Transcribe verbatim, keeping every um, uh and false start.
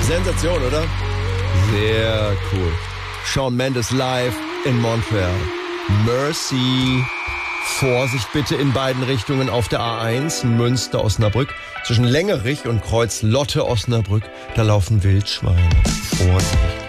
Sensation, oder? Sehr cool. Shawn Mendes live in Montreal. Mercy. Vorsicht bitte in beiden Richtungen auf der A eins, Münster-Osnabrück. Zwischen Längerich und Kreuz Lotte-Osnabrück, da laufen Wildschweine. Vorsicht.